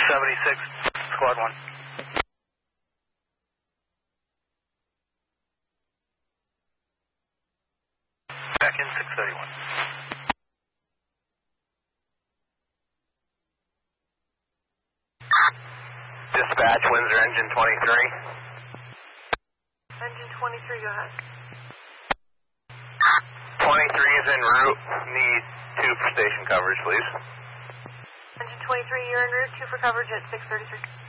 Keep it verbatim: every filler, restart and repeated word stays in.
seventy-six, squad one. Back in six thirty-one. Dispatch, Windsor engine twenty-three. Engine twenty-three, go ahead. twenty-three is en route. Need two for station coverage, please. Engine twenty-three, you're en route, two for coverage at six thirty-three.